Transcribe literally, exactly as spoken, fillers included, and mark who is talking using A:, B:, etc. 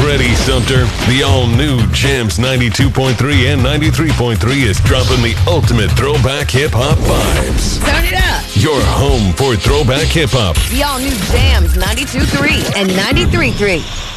A: ready, Sumter. The all-new Jams ninety-two point three and ninety-three point three is dropping the ultimate throwback hip-hop vibes.
B: Turn it up.
A: Your home for throwback hip-hop.
B: The all-new Jams ninety-two point three and ninety-three point three.